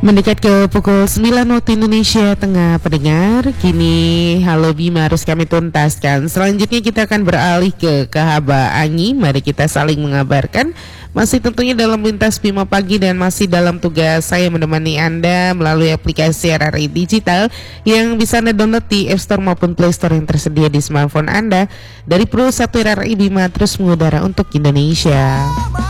Mendekat ke pukul 9 waktu Indonesia Tengah, pendengar. Kini Halo Bima harus kami tuntaskan. Selanjutnya kita akan beralih ke Kahaba Angi. Mari kita saling mengabarkan. Masih tentunya dalam lintas Bima Pagi dan masih dalam tugas saya menemani Anda melalui aplikasi RRI Digital yang bisa Anda download di App Store maupun Play Store yang tersedia di smartphone Anda. Dari Pro 1 RRI Bima terus mengudara untuk Indonesia.